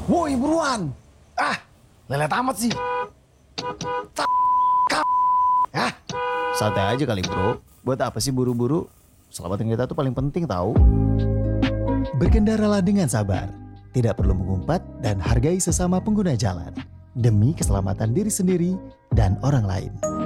Woi buruan. Lelet amat sih. Ah, Santai aja kali bro. Buat apa sih buru-buru? Keselamatan kita tuh paling penting tahu. Berkendaralah dengan sabar. Tidak perlu mengumpat dan hargai sesama pengguna jalan. Demi keselamatan diri sendiri dan orang lain.